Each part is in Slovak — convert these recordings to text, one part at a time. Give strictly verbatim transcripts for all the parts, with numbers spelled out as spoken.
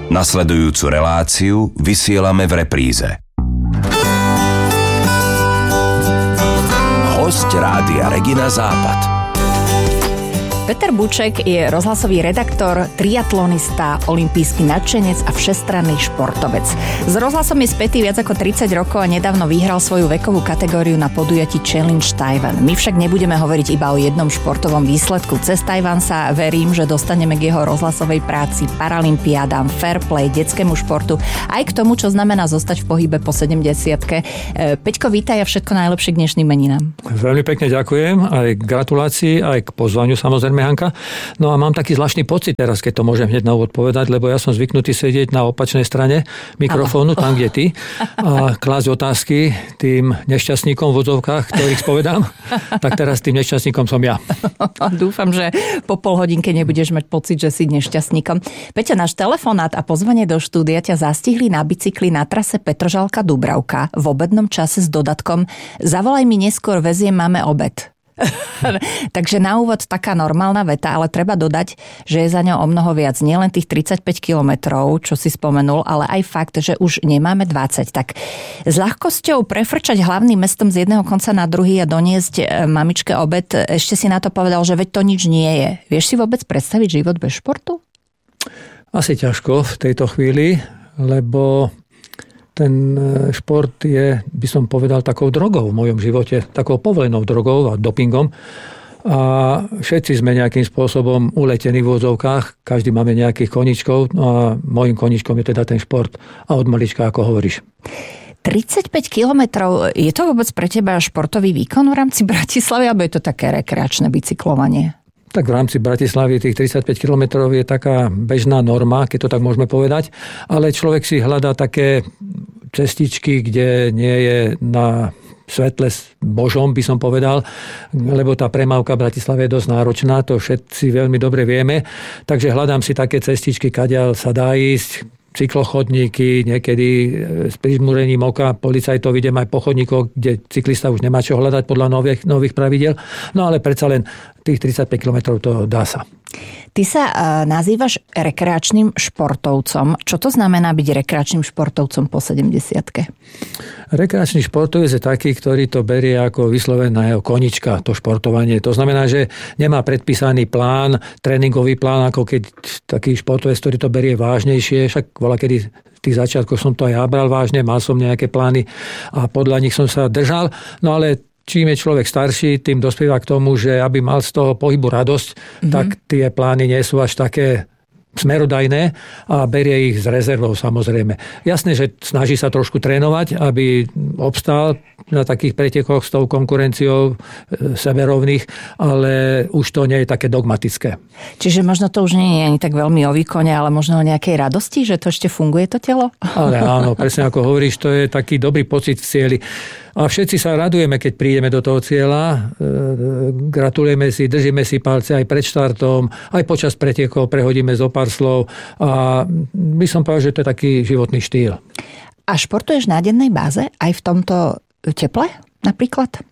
Nasledujúcu reláciu vysielame v repríze. Hosť Rádia Regina Západ. Peter Buček je rozhlasový redaktor, triatlonista, olympijský nadšenec a všestranný športovec. S rozhlasom je spätý viac ako tridsať rokov a nedávno vyhral svoju vekovú kategóriu na podujatí Challenge Taiwan. My však nebudeme hovoriť iba o jednom športovom výsledku. Cez Taiwan sa verím, že dostaneme k jeho rozhlasovej práci, paralympiádám, fair play, detskému športu, aj k tomu, čo znamená zostať v pohybe po sedemdesiatke. Peťko, vítaj a všetko najlepšie k dnešným meninám. Veľmi pekne ďakujem, aj k gratulácii, aj k pozvaniu samozrejme, Hanka. No a mám taký zvláštny pocit teraz, keď to môžem hneď na úvod povedať, lebo ja som zvyknutý sedieť na opačnej strane mikrofónu, tam, kde ty, a klásť otázky tým nešťastníkom v odzovkách, ktorých spovedám. Tak teraz tým nešťastníkom som ja. Dúfam, že po pol hodinke nebudeš mať pocit, že si nešťastníkom. Peťo, náš telefonát a pozvanie do štúdia ťa zastihli na bicykli na trase Petržalka Dúbravka v obednom čase s dodatkom: zavolaj mi neskôr, veziem máme obed. Takže na úvod taká normálna veta, ale treba dodať, že je za ňou o mnoho viac. Nielen tých tridsaťpäť kilometrov, čo si spomenul, ale aj fakt, že už nemáme dvadsať. Tak s ľahkosťou prefrčať hlavným mestom z jedného konca na druhý a doniesť mamičke obed, ešte si na to povedal, že veď to nič nie je. Vieš si vôbec predstaviť život bez športu? Asi ťažko v tejto chvíli, lebo ten šport je, by som povedal, takou drogou v mojom živote, takou povolenou drogou a dopingom. A všetci sme nejakým spôsobom uletení v úvodzovkách, každý máme nejakých koničkov, no a môjim koničkom je teda ten šport. A od malička, ako hovoríš. tridsaťpäť kilometrov, je to vôbec pre teba športový výkon v rámci Bratislavy, alebo je to také rekreačné bicyklovanie? Tak v rámci Bratislavy tých tridsaťpäť kilometrov je taká bežná norma, keď to tak môžeme povedať, ale človek si hľadá také cestičky, kde nie je na svetle Božom, by som povedal, lebo tá premávka v Bratislave je dosť náročná, to všetci veľmi dobre vieme, takže hľadám si také cestičky, kadiaľ sa dá ísť, cyklochodníky, niekedy s prižmúrením oka policajtov idem aj po chodníkoch, kde cyklista už nemá čo hľadať podľa nových, nových pravidiel. No ale predsa len tých tridsaťpäť kilometrov to dá sa. Ty sa uh, nazývaš rekreačným športovcom. Čo to znamená byť rekreačným športovcom po sedemdesiatke? Rekreačný športovec je taký, ktorý to berie ako vysloveného konička, to športovanie. To znamená, že nemá predpísaný plán, tréningový plán, ako keď taký športovec, ktorý to berie vážnejšie. Však bola kedy v tých začiatkoch som to aj ja bral vážne, mal som nejaké plány a podľa nich som sa držal. No ale čím je človek starší, tým dospieva k tomu, že aby mal z toho pohybu radosť, mm-hmm. tak tie plány nie sú až také smerodajné a berie ich s rezervou samozrejme. Jasné, že snaží sa trošku trénovať, aby obstál na takých pretekoch s tou konkurenciou severovných, ale už to nie je také dogmatické. Čiže možno to už nie je ani tak veľmi o výkone, ale možno o nejakej radosti, že to ešte funguje to telo? Ale áno, presne ako hovoríš, to je taký dobrý pocit v cieli. A všetci sa radujeme, keď prídeme do toho cieľa. Gratulujeme si, držíme si palce aj pred štartom, aj počas pretekov prehodíme zo pár slov. A by som povedal, že to je taký životný štýl. A športuješ na dennej báze aj v tomto teple napríklad?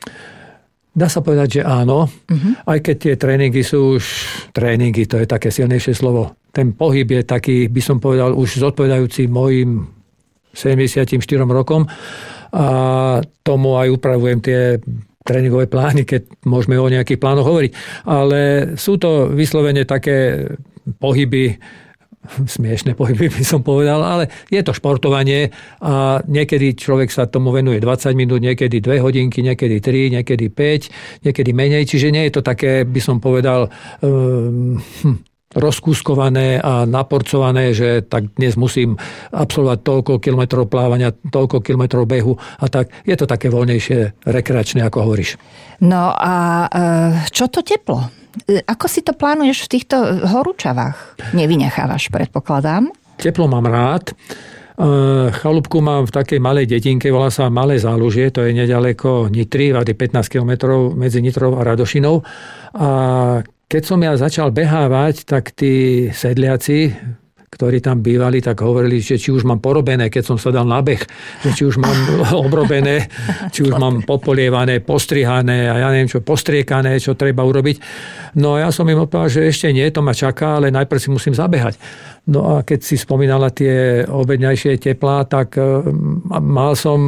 Dá sa povedať, že áno. Uh-huh. Aj keď tie tréningy sú už... Tréningy, to je také silnejšie slovo. Ten pohyb je taký, by som povedal, už zodpovedajúci mojim sedemdesiatštyrom rokom. A tomu aj upravujem tie tréningové plány, keď môžeme o nejakých plánoch hovoriť. Ale sú to vyslovene také pohyby, smiešné pohyby by som povedal, ale je to športovanie a niekedy človek sa tomu venuje dvadsať minút, niekedy dve hodinky, niekedy tri, niekedy päť, niekedy menej. Čiže nie je to také, by som povedal, um, hm, rozkúskované a naporcované, že tak dnes musím absolvovať toľko kilometrov plávania, toľko kilometrov behu a tak. Je to také voľnejšie, rekreačné, ako hovoríš. No a čo to teplo? Ako si to plánuješ v týchto horúčavách? Nevynechávaš, predpokladám? Teplo mám rád. Chalúbku mám v takej malej dedinke, volá sa Malé Zálužie, to je neďaleko Nitry, pätnásť kilometrov medzi Nitrou a Radošinou. A keď som ja začal behávať, tak tí sedliaci, ktorí tam bývali, tak hovorili, že či už mám porobené, keď som sa dal na beh, že či už mám obrobené, či už mám popolievané, postrihané a ja neviem čo, postriekané, čo treba urobiť. No a ja som im odpovedal, že ešte nie, to ma čaká, ale najprv si musím zabehať. No a keď si spomínala tie obedňajšie teplá, tak mal som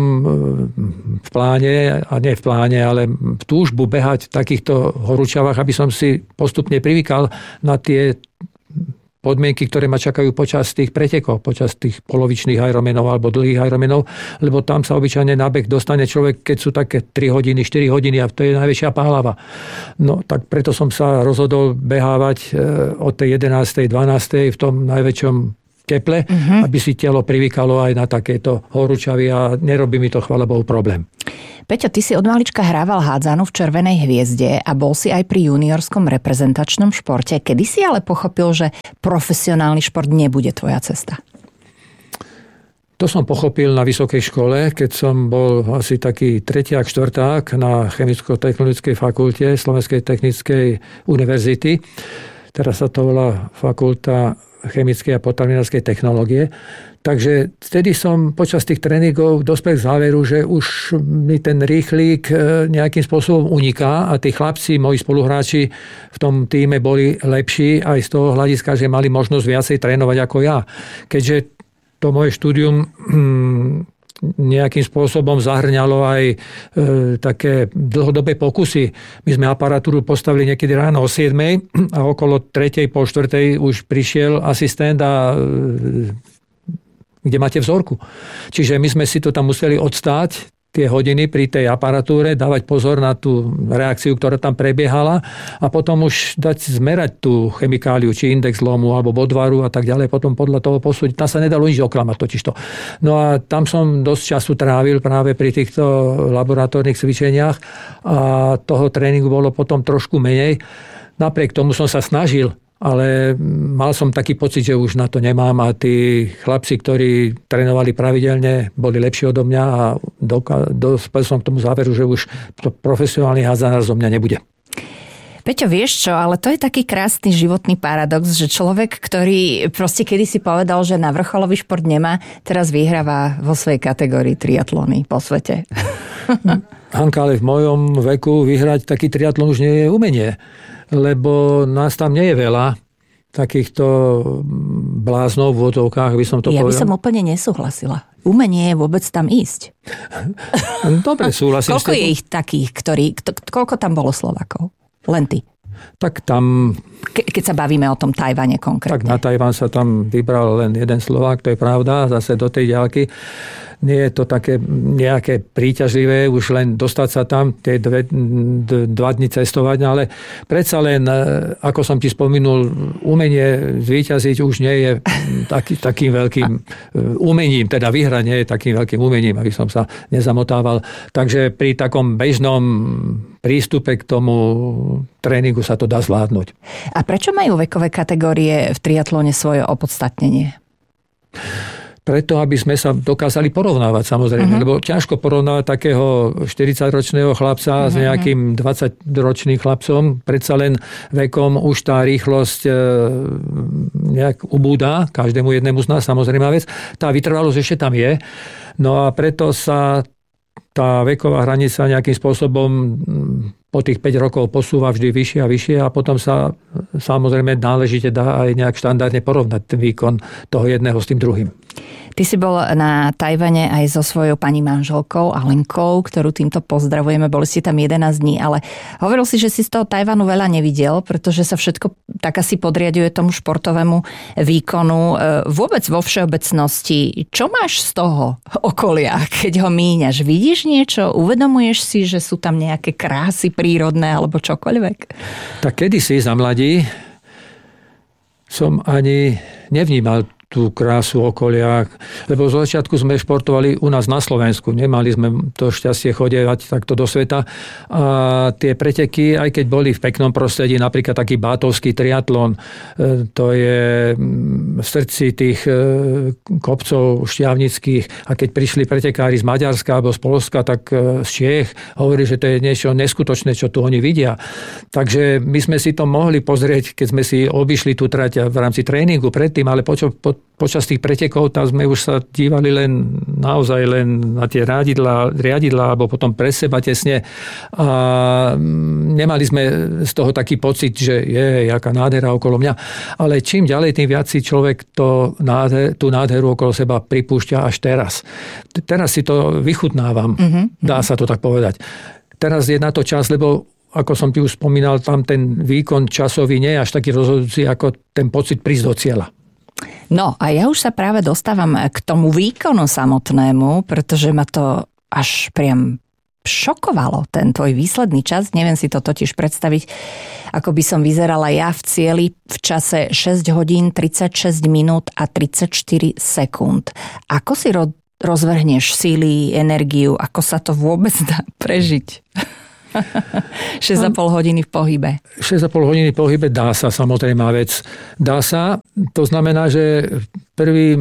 v pláne, a nie v pláne, ale v túžbu behať v takýchto horúčavách, aby som si postupne privykal na tie podmienky, ktoré ma čakajú počas tých pretekov, počas tých polovičných Ironmanov alebo dlhých Ironmanov, lebo tam sa obyčajne na beh dostane človek, keď sú také tri hodiny, štyri hodiny a to je najväčšia pálava. No tak preto som sa rozhodol behávať od tej jedenástej, dvanástej v tom najväčšom teple, uh-huh. aby si telo privykalo aj na takéto horúčavy a nerobí mi to, chvála Bohu, problém. Peťo, ty si od malička hrával hádzanu v Červenej hviezde a bol si aj pri juniorskom reprezentačnom športe. Kedy si ale pochopil, že profesionálny šport nebude tvoja cesta? To som pochopil na vysokej škole, keď som bol asi taký tretiak, štvrták na Chemicko-technologickej fakulte Slovenskej technickej univerzity. Teraz sa to volá Fakulta chemickej a potravinárskej technológie. Takže vtedy som počas tých tréningov dospel k záveru, že už mi ten rýchlik nejakým spôsobom uniká a tí chlapci, moji spoluhráči v tom týme boli lepší aj z toho hľadiska, že mali možnosť viacej trénovať ako ja. Keďže to moje štúdium nejakým spôsobom zahrňalo aj e, také dlhodobé pokusy. My sme aparatúru postavili niekedy ráno o siedmej a okolo tretej, pol štvrtej už prišiel asistent a e, kde máte vzorku. Čiže my sme si to tam museli odstáť tie hodiny pri tej aparatúre, dávať pozor na tú reakciu, ktorá tam prebiehala a potom už dať zmerať tú chemikáliu, či index lomu alebo bodvaru a tak ďalej, potom podľa toho posúdiť. Tam sa nedalo nič oklamať totižto. No a tam som dosť času trávil práve pri týchto laboratórnych cvičeniach a toho tréningu bolo potom trošku menej. Napriek tomu som sa snažil, ale mal som taký pocit, že už na to nemám a tí chlapci, ktorí trénovali pravidelne, boli lepší odo mňa a dospel som k tomu záveru, že už to profesionálny hádzanár zo mňa nebude. Peťo, vieš čo, ale to je taký krásny životný paradox, že človek, ktorý proste kedysi povedal, že na vrcholový šport nemá, teraz vyhráva vo svojej kategórii triatlony po svete. Hanka, ale v mojom veku vyhrať taký triatlon už nie je umenie. Lebo nás tam nie je veľa takýchto bláznov v vodovkách, by som to ja povedal. Ja by som úplne nesúhlasila. Umenie je vôbec tam ísť. Dobre, súhlasím. Koľko je ich takých, ktorí, koľko tam bolo Slovákov? Len ty. Tak tam... Ke, keď sa bavíme o tom Tajvane konkrétne. Tak na Tajvan sa tam vybral len jeden Slovák, to je pravda, zase do tej ďalky. Nie je to také nejaké príťažlivé, už len dostať sa tam, tie dve, dva dni cestovať, ale predsa len, ako som ti spomenul, umenie zvíťaziť už nie je taký, takým veľkým umením, teda vyhrať nie je takým veľkým umením, aby som sa nezamotával. Takže pri takom bežnom prístupe k tomu tréningu sa to dá zvládnuť. A prečo majú vekové kategórie v triatlone svoje opodstatnenie? Preto, aby sme sa dokázali porovnávať, samozrejme. Uh-huh. Lebo ťažko porovnávať takého štyridsaťročného chlapca uh-huh. s nejakým dvadsaťročným chlapcom. Predsa len vekom už tá rýchlosť e, nejak ubúda každému jednému z nás, samozrejme vec. Tá vytrvalosť ešte tam je. No a preto sa tá veková hranica nejakým spôsobom po tých päť rokov posúva vždy vyššie a vyššie a potom sa samozrejme náležite dá aj nejak štandardne porovnať ten výkon toho jedného s tým druhým. Ty si bol na Tajvane aj so svojou pani manželkou Alenkou, ktorú týmto pozdravujeme. Boli ste tam jedenásť dní, ale hovoril si, že si z toho Tajvanu veľa nevidel, pretože sa všetko tak asi podriaďuje tomu športovému výkonu. Vôbec vo všeobecnosti, čo máš z toho okolia, keď ho míňaš? Vidíš niečo? Uvedomuješ si, že sú tam nejaké krásy prírodné alebo čokoľvek? Tak kedysi za mladí som ani nevnímal tú krásu okolia, lebo z začiatku sme športovali u nás na Slovensku. Nemali sme to šťastie chodievať takto do sveta. A tie preteky, aj keď boli v peknom prostredí, napríklad taký bátovský triatlon, to je v srdci tých kopcov šťavnických. A keď prišli pretekári z Maďarska alebo z Poľska, tak z Čiech, hovorí, že to je niečo neskutočné, čo tu oni vidia. Takže my sme si to mohli pozrieť, keď sme si obišli tú trať v rámci tréningu predtým, ale počo, po počas tých pretekov, tam sme už sa dívali len naozaj len na tie riadidlá, riadidlá alebo potom pre seba tesne a nemali sme z toho taký pocit, že je jaká nádhera okolo mňa. Ale čím ďalej, tým viac si človek to nádher, tú nádheru okolo seba pripúšťa až teraz. Teraz si to vychutnávam, mm-hmm. dá sa to tak povedať. Teraz je na to čas, lebo ako som ti už spomínal, tam ten výkon časový nie je až taký rozhodujúci ako ten pocit prísť do cieľa. No a ja už sa práve dostávam k tomu výkonu samotnému, pretože ma to až priam šokovalo, ten tvoj výsledný čas. Neviem si to totiž predstaviť, ako by som vyzerala ja v cieli v čase šesť hodín, tridsaťšesť minút a tridsaťštyri sekúnd. Ako si ro- rozvrhneš síly, energiu, ako sa to vôbec dá prežiť? šesť a pol hodiny v pohybe. šesť a pol hodiny v pohybe dá sa, samozrejmá vec. Dá sa, to znamená, že prvým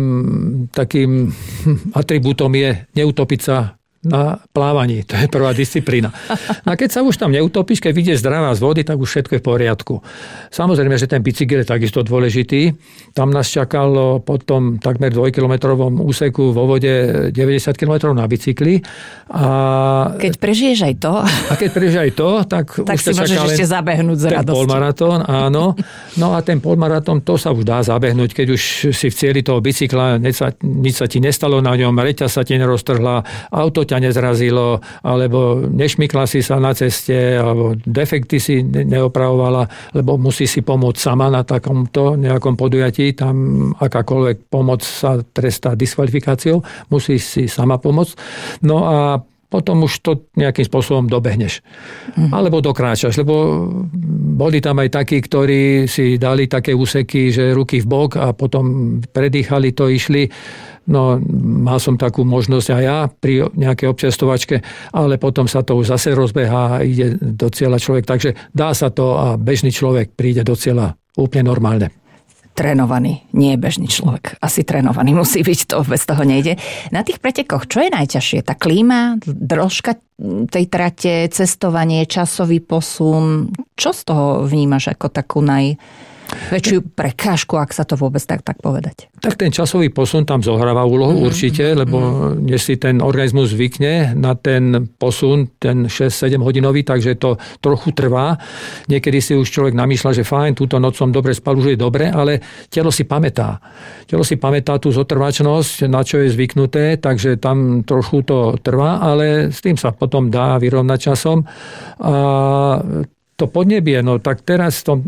takým atribútom je neutopiť sa na plávaní. To je prvá disciplína. A keď sa už tam neutopíš, keď vyjdeš zdravá z vody, tak už všetko je v poriadku. Samozrejme, že ten bicykel je takisto dôležitý. Tam nás čakalo potom takmer dvojkilometrovom úseku vo vode deväťdesiat kilometrov na bicykli. A keď prežiješ aj to... A keď prežiješ aj to, tak, tak už si môžeš ešte zabehnúť s radosťou. Ten polmaratón, áno. No a ten polmaratón, to sa už dá zabehnúť, keď už si v cieli toho bicykla, nič sa, nič sa ti nestalo na ňom, reťaz sa ti neroztrhla, auto ťa nezrazilo, alebo nešmykla si sa na ceste, alebo defekty si neopravovala, lebo musí si pomôcť sama na takomto nejakom podujatí. Tam akákoľvek pomoc sa trestá diskvalifikáciou. Musí si sama pomôcť. No a potom už to nejakým spôsobom dobehneš. Mm. Alebo dokráčaš, lebo boli tam aj takí, ktorí si dali také úseky, že ruky v bok a potom predýchali to, išli. No, mal som takú možnosť aj ja pri nejakej občerstvovačke, ale potom sa to už zase rozbehá a ide do cieľa človek. Takže dá sa to a bežný človek príde do cieľa úplne normálne. Trénovaný, nie bežný človek. Asi trénovaný musí byť, to bez toho nejde. Na tých pretekoch, čo je najťažšie? Tá klíma, dĺžka tej trate, cestovanie, časový posun? Čo z toho vnímaš ako takú najväčšiu prekážku, ak sa to vôbec tak, tak povedať? Tak ten časový posun tam zohráva úlohu mm, určite, lebo mm. než si ten organizmus zvykne na ten posun, ten šesť sedem hodinový, takže to trochu trvá. Niekedy si už človek namýšľa, že fajn, túto noc som dobre spal, už je dobre, ale telo si pamätá. Telo si pamätá tú zotrvačnosť, na čo je zvyknuté, takže tam trochu to trvá, ale s tým sa potom dá vyrovnať časom. A to podnebie, no tak teraz v tom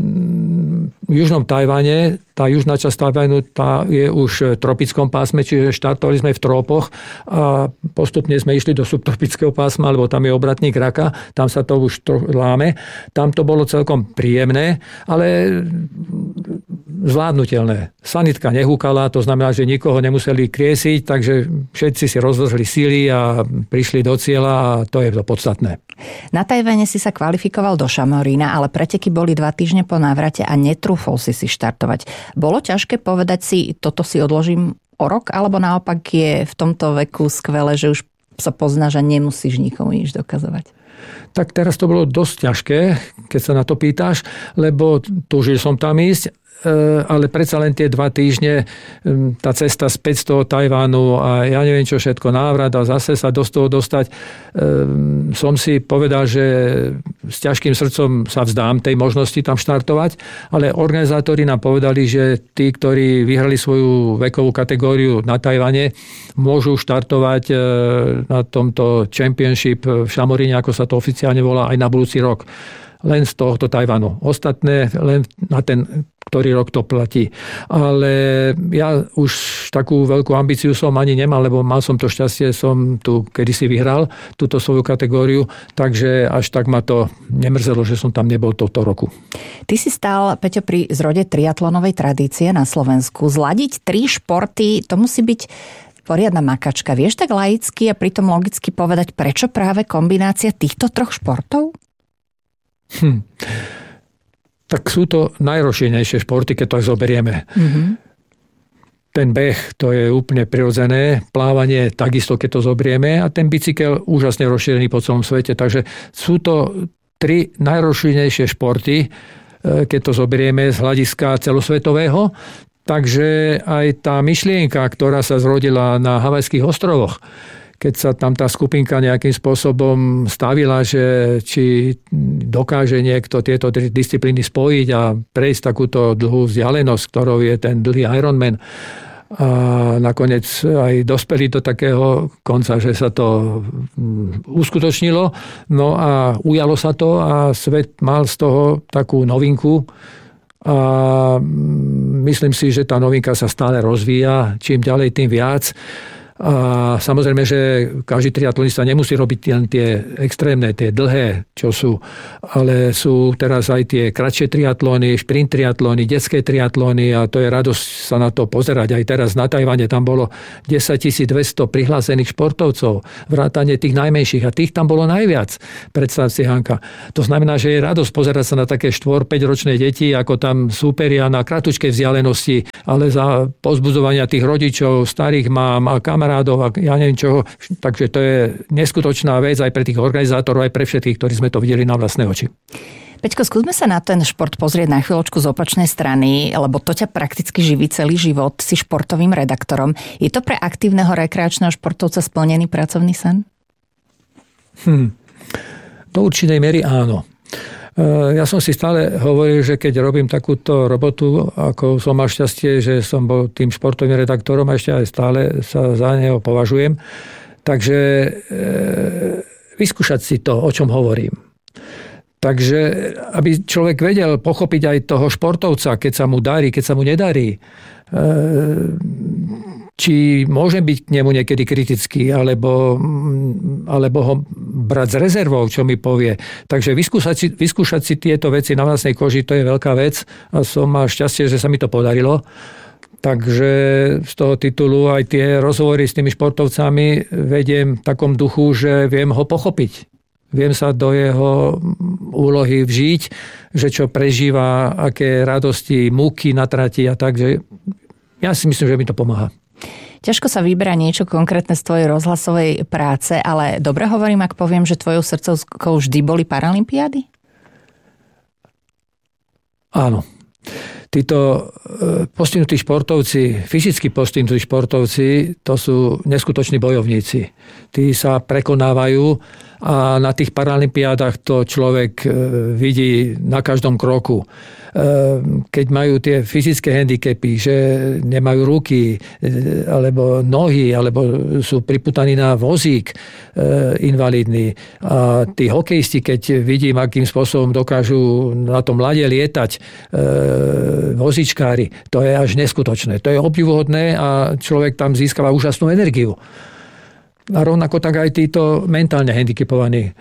južnom Tajvane, tá južná časť Tajvanu, tá je už v tropickom pásme, čiže štartovali sme v trópoch a postupne sme išli do subtropického pásma, lebo tam je obratník raka, tam sa to už láme. Tam to bolo celkom príjemné, ale zvládnutelné. Sanitka nehúkala, to znamená, že nikoho nemuseli kriesiť, takže všetci si rozložili síly a prišli do cieľa a to je to podstatné. Na Tajvane si sa kvalifikoval do Šamorína, ale preteky boli dva týždne po návrate a netrúfol si si štartovať. Bolo ťažké povedať si, toto si odložím o rok, alebo naopak je v tomto veku skvelé, že už sa poznáš a nemusíš nikomu nič dokazovať? Tak teraz to bolo dosť ťažké, keď sa na to pýtaš, lebo túžil som tam ísť, ale predsa len tie dva týždne, tá cesta späť z toho Tajvánu a ja neviem čo všetko, návrat a zase sa do toho dostať. Som si povedal, že s ťažkým srdcom sa vzdám tej možnosti tam štartovať, ale organizátori nám povedali, že tí, ktorí vyhrali svoju vekovú kategóriu na Tajvane, môžu štartovať na tomto championship v Šamoríne, ako sa to oficiálne volá, aj na budúci rok. Len z tohto Tajvanu. Ostatné len na ten, ktorý rok to platí. Ale ja už takú veľkú ambíciu som ani nemal, lebo mal som to šťastie, som tu kedysi vyhral túto svoju kategóriu, takže až tak ma to nemrzelo, že som tam nebol tohto roku. Ty si stál, Peťo, pri zrode triatlonovej tradície na Slovensku. Zladiť tri športy, to musí byť poriadna makačka. Vieš tak laicky a pritom logicky povedať, prečo práve kombinácia týchto troch športov? Hm. Tak sú to najrozšírenejšie športy, keď to aj zoberieme. Mm-hmm. Ten beh, to je úplne prirodzené, plávanie takisto, keď to zoberieme a ten bicykel úžasne rozšírený po celom svete. Takže sú to tri najrozšírenejšie športy, keď to zoberieme z hľadiska celosvetového. Takže aj tá myšlienka, ktorá sa zrodila na Havajských ostrovoch, keď sa tam tá skupinka nejakým spôsobom stavila, že či dokáže niekto tieto disciplíny spojiť a prejsť takúto dlhú vzdialenosť, ktorou je ten dlhý Ironman. A nakoniec aj dospeli do takého konca, že sa to uskutočnilo. No a ujalo sa to a svet mal z toho takú novinku. A myslím si, že tá novinka sa stále rozvíja. Čím ďalej, tým viac. A samozrejme, že každý triatlonista nemusí robiť len tie extrémne, tie dlhé, čo sú, ale sú teraz aj tie kratšie triatlóny, šprint triatlóny, detské triatlóny a to je radosť sa na to pozerať. Aj teraz na Tajvane tam bolo desaťtisícdvesto prihlásených športovcov, vrátane tých najmenších a tých tam bolo najviac. Predstav si, Hanka. To znamená, že je radosť pozerať sa na také štyri päť ročné deti, ako tam súperia na kratučkej vzdialenosti, ale za pozbudzovania tých rodičov, starých mám a kamarátov a ja neviem čoho. Takže to je neskutočná vec aj pre tých organizátorov, aj pre všetkých, ktorí sme to videli na vlastné oči. Peťko, skúsme sa na ten šport pozrieť na chvíľočku z opačnej strany, lebo to ťa prakticky živí celý život. Si športovým redaktorom. Je to pre aktívneho rekreačného športovca splnený pracovný sen? Hm. Do určitej miery áno. Ja som si stále hovoril, že keď robím takúto robotu, ako som mal šťastie, že som bol tým športovým redaktorom a ešte aj stále sa za neho považujem. Takže e, vyskúšať si to, o čom hovorím. Takže aby človek vedel pochopiť aj toho športovca, keď sa mu darí, keď sa mu nedarí, či môže byť k nemu niekedy kritický, alebo, alebo ho brať s rezervou, čo mi povie. Takže vyskúšať si, vyskúšať si tieto veci na vlastnej koži, to je veľká vec a som mal šťastie, že sa mi to podarilo. Takže z toho titulu aj tie rozhovory s tými športovcami vediem v takom duchu, že viem ho pochopiť. Viem sa do jeho úlohy vžiť, že čo prežíva, aké radosti, múky na trati a tak, že ja si myslím, že mi to pomáha. Ťažko sa vyberá niečo konkrétne z tvojej rozhlasovej práce, ale dobre hovorím, ak poviem, že tvojou srdcovkou vždy boli paralympiády? Áno. Títo postihnutí športovci, fyzicky postihnutí športovci, to sú neskutoční bojovníci. Tí sa prekonávajú a na tých paralympiádach to človek vidí na každom kroku. Keď majú tie fyzické handicapy, že nemajú ruky alebo nohy, alebo sú priputaní na vozík invalidný. A tí hokejisti, keď vidím, akým spôsobom dokážu na tom ľade lietať vozičkári, to je až neskutočné. To je obdivuhodné a človek tam získava úžasnú energiu. A rovnako tak aj títo mentálne handicapovaní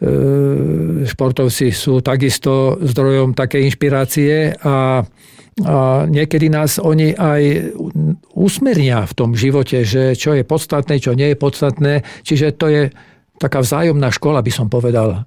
športovci sú takisto zdrojom takej inšpirácie a, a niekedy nás oni aj usmernia v tom živote, že čo je podstatné, čo nie je podstatné. Čiže to je taká vzájomná škola, by som povedal,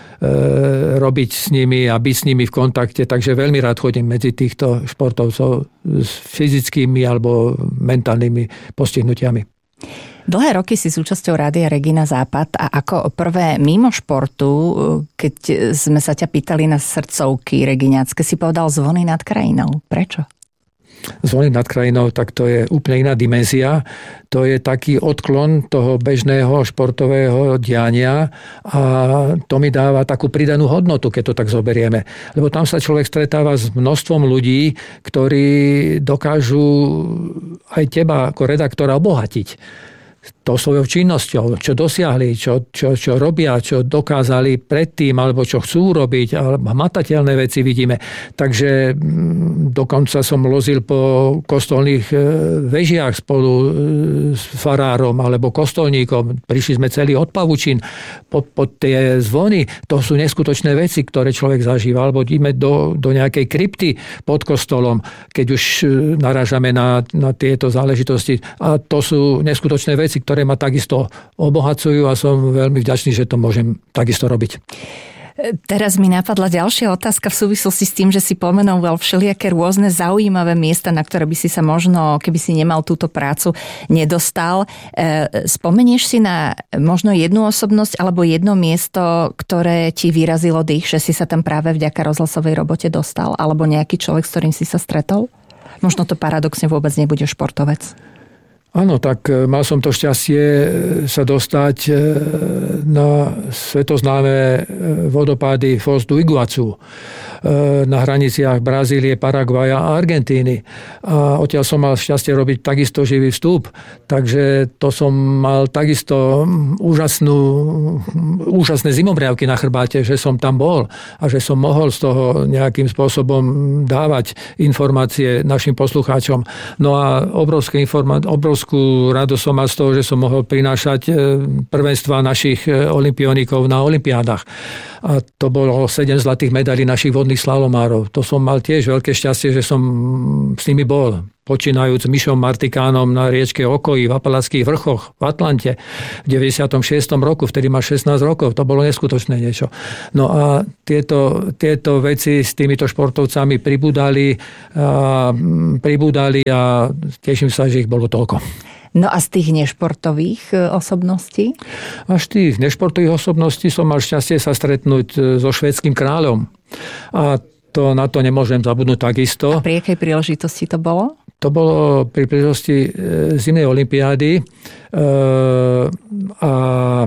robiť s nimi a byť s nimi v kontakte. Takže veľmi rád chodím medzi týchto športovcov s fyzickými alebo mentálnymi postihnutiami. Dlhé roky si súčasťou Rádia Regina Západ a ako prvé mimo športu, keď sme sa ťa pýtali na srdcovky regiňácke, si povedal Zvony nad krajinou. Prečo? Zvony nad krajinou, tak to je úplne iná dimenzia. To je taký odklon toho bežného športového diania a to mi dáva takú pridanú hodnotu, keď to tak zoberieme. Lebo tam sa človek stretáva s množstvom ľudí, ktorí dokážu aj teba ako redaktora obohatiť to svojou činnosťou, čo dosiahli, čo, čo, čo robia, čo dokázali predtým, alebo čo chcú robiť, alebo hmatateľné veci vidíme. Takže dokonca som lozil po kostolných vežiach spolu s farárom alebo kostolníkom. Prišli sme celý od pavučín pod, pod tie zvony. To sú neskutočné veci, ktoré človek zažíva. Alebo ideme do, do nejakej krypty pod kostolom, keď už narážame na, na tieto záležitosti. A to sú neskutočné veci, ktoré ma takisto obohacujú a som veľmi vďačný, že to môžem takisto robiť. Teraz mi napadla ďalšia otázka v súvislosti s tým, že si pomenoval všelijaké rôzne zaujímavé miesta, na ktoré by si sa možno, keby si nemal túto prácu, nedostal. Spomenieš si na možno jednu osobnosť alebo jedno miesto, ktoré ti vyrazilo dých, že si sa tam práve vďaka rozhlasovej robote dostal? Alebo nejaký človek, s ktorým si sa stretol? Možno to paradoxne vôbec nebude športovec. Áno, tak mal som to šťastie sa dostať na svetoznáme vodopády Foz do Iguaçu na hraniciach Brazílie, Paraguaja a Argentíny. A odtiaľ som mal šťastie robiť takisto živý vstup, takže to som mal takisto úžasnú, úžasné zimobriavky na chrbáte, že som tam bol a že som mohol z toho nejakým spôsobom dávať informácie našim poslucháčom. No a obrovské informácie, obrovské radosť som mal z toho, že som mohol prinášať prvenstva našich olympionikov na olympiádach. A to bolo sedem zlatých medailí našich vodných slalomárov. To som mal tiež veľké šťastie, že som s nimi bol. Počínajúc Mišom Martikánom na riečke Okoji v Apalackých vrchoch v Atlante v deväťdesiatom šiestom roku, vtedy má šestnásť rokov. To bolo neskutočné niečo. No a tieto, tieto veci s týmito športovcami pribúdali a, pribúdali a teším sa, že ich bolo toľko. No a z tých nešportových osobností? Až tých nešportových osobností som mal šťastie sa stretnúť so švédskym kráľom. A to, na to nemôžem zabudnúť takisto. A pri akej príležitosti to bolo? To bolo pri príležitosti zimnej olympiády a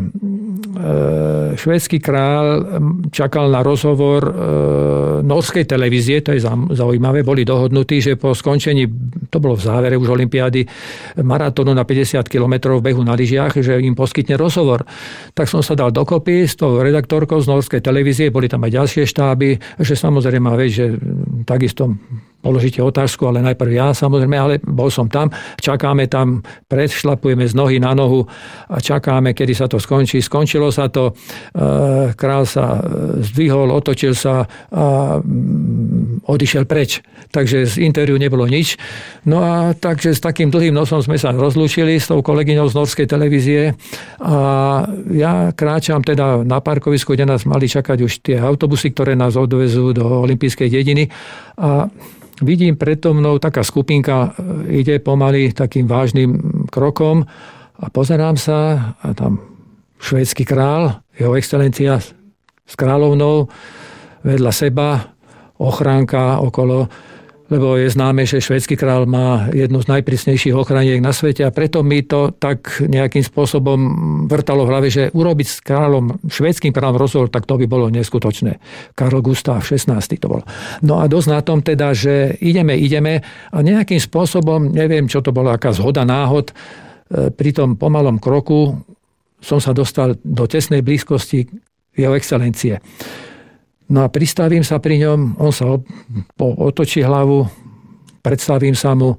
švédsky kráľ čakal na rozhovor norskej televízie, to je zaujímavé, boli dohodnutí, že po skončení, to bolo v závere už olympiády, maratónu na päťdesiat kilometrov behu na lyžiach, že im poskytne rozhovor. Tak som sa dal dokopy s tou redaktorkou z norskej televízie, boli tam aj ďalšie štáby, že samozrejme, vieš, že takisto položíte otázku, ale najprv ja samozrejme, ale bol som tam, čakáme tam, predšlapujeme z nohy na nohu a čakáme, kedy sa to skončí. Skončilo sa to, král sa zdvihol, otočil sa a odišiel preč. Takže z interviu nebolo nič. No a takže s takým dlhým nosom sme sa rozlúčili s tou kolegyňou z norskej televízie a ja kráčam teda na parkovisku, kde nás mali čakať už tie autobusy, ktoré nás odvezú do olympijskej dediny a vidím predo mnou taká skupinka, ide pomaly takým vážnym krokom a pozerám sa a tam švédsky král, jeho excelencia s kráľovnou, vedľa seba, ochránka okolo, lebo je známe, že švédsky kráľ má jednu z najprísnejších ochraniek na svete a preto mi to tak nejakým spôsobom vrtalo v hlave, že urobiť s kráľom, švédskym kráľom rozhovor, tak to by bolo neskutočné. Karol Gustav šestnásty to bol. No a dosť na tom teda, že ideme, ideme a nejakým spôsobom, neviem, čo to bola, aká zhoda náhod, pri tom pomalom kroku som sa dostal do tesnej blízkosti jeho excelencie. No a pristavím sa pri ňom, on sa otočí hlavu, predstavím sa mu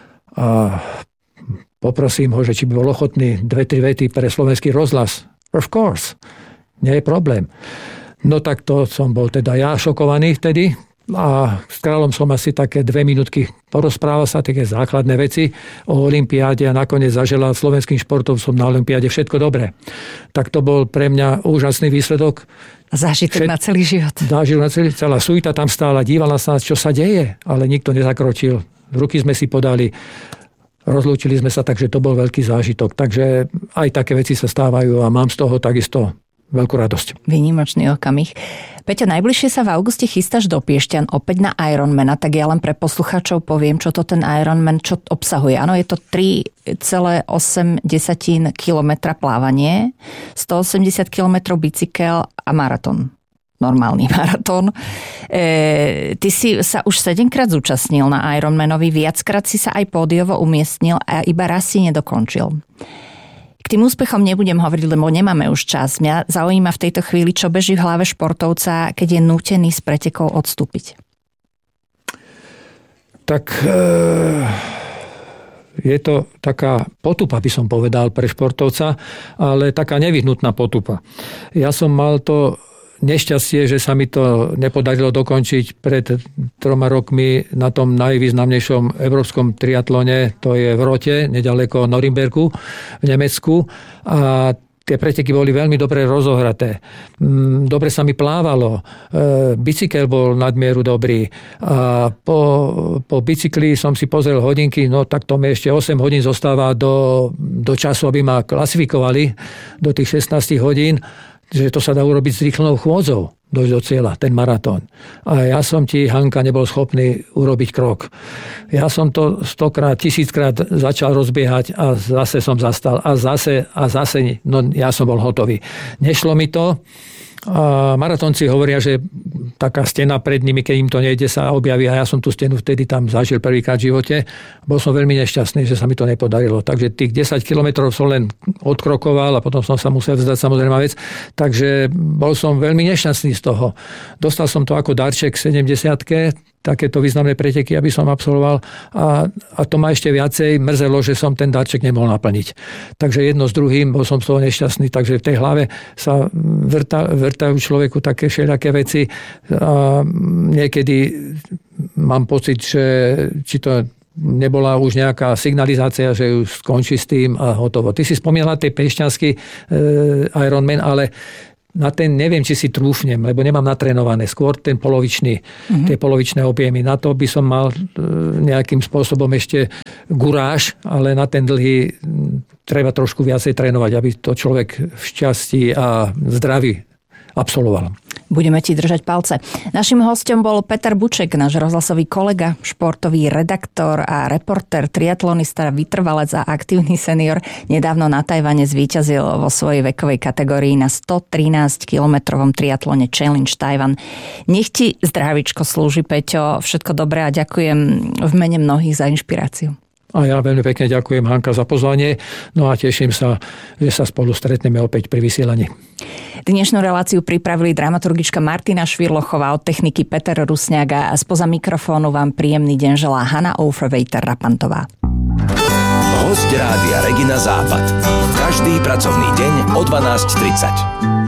a poprosím ho, že či by bol ochotný dve, tri vety pre slovenský rozhlas. Of course, nie je problém. No tak to som bol teda ja šokovaný vtedy a s kráľom som asi také dve minútky porozprával sa také základné veci o olympiáde a nakoniec zaželal slovenským športovcom na olympiáde všetko dobré. Tak to bol pre mňa úžasný výsledok. Zážitok Všet... na celý život. Zážitok na celý, celá suita tam stála, dívala sa, čo sa deje, ale nikto nezakročil. Ruky sme si podali, rozlúčili sme sa, takže to bol veľký zážitok. Takže aj také veci sa stávajú a mám z toho takisto veľkú radosť. Výnimočný okamih. Peťo, najbližšie sa v auguste chystáš do Piešťan opäť na Ironmana, tak ja len pre poslucháčov poviem, čo to ten Ironman čo obsahuje. Áno, je to tri celé osem kilometra plávanie, stoosemdesiat kilometrov bicykel a maratón. Normálny maratón. E, ty si sa už sedemkrát zúčastnil na Ironmanovi, viackrát si sa aj pódiovo umiestnil a iba raz si nedokončil. K tým úspechom nebudem hovoriť, lebo nemáme už čas. Mňa zaujíma v tejto chvíli, čo beží v hlave športovca, keď je nútený z pretekov odstúpiť. Tak je to taká potupa, by som povedal, pre športovca, ale taká nevyhnutná potupa. Ja som mal to nešťastie, že sa mi to nepodarilo dokončiť pred troma rokmi na tom najvýznamnejšom európskom triatlone, to je v Rote, nedaleko Norimberku v Nemecku. A tie preteky boli veľmi dobre rozohraté. Dobre sa mi plávalo. Bicykel bol nadmieru dobrý. A po, po bicykli som si pozrel hodinky, no tak to mi ešte osem hodín zostáva do, do času, aby ma klasifikovali do tých šestnásť hodín, že to sa dá urobiť s rýchlou chôdzou. dojsť do cieľa, ten maratón. A ja som ti, Hanka, nebol schopný urobiť krok. Ja som to stokrát, tisíckrát začal rozbiehať a zase som zastal. A zase, a zase, no ja som bol hotový. Nešlo mi to. A maratónci hovoria, že taká stena pred nimi, keď im to nejde, sa objaví a ja som tú stenu vtedy tam zažil prvýkrát v živote. Bol som veľmi nešťastný, že sa mi to nepodarilo. Takže tých desať kilometrov som len odkrokoval a potom som sa musel vzdať, samozrejme vec. Takže bol som veľmi nešťastný z toho. Dostal som to ako darček v sedemdesiatke, takéto významné preteky, aby som absolvoval a, a to ma ešte viacej mrzelo, že som ten darček nemohol naplniť. Takže jedno s druhým, bol som z toho nešťastný, takže v tej hlave sa vrta, vrtajú človeku také všelijaké veci a niekedy mám pocit, že či to nebola už nejaká signalizácia, že už skončí s tým a hotovo. Ty si spomínala tej piešťanský e, Ironman, ale na ten neviem, či si trúfnem, lebo nemám natrénované. Skôr ten polovičný, mm-hmm. tie polovičné objemy. Na to by som mal nejakým spôsobom ešte guráž, ale na ten dlhý treba trošku viacej trénovať, aby to človek v šťastí a zdraví absolvoval. Budeme ti držať palce. Naším hosťom bol Peter Buček, náš rozhlasový kolega, športový redaktor a reporter, triatlonista, vytrvalec a aktívny senior. Nedávno na Tajvane zvíťazil vo svojej vekovej kategórii na stotrinásť kilometrovom triatlone Challenge Taiwan. Nech ti zdravičko slúži, Peťo. Všetko dobré a ďakujem v mene mnohých za inšpiráciu. A ja veľmi pekne ďakujem, Hanka, za pozvanie. No a teším sa, že sa spolu stretneme opäť pri vysielaní. Dnešnú reláciu pripravili dramaturgička Martina Švirlochová, od techniky Peter Rusňák a spoza mikrofónu vám príjemný deň želá Hanna Overwejter-Rapantová. Hosť Rádia Regina Západ. Každý pracovný deň o dvanásť tridsať.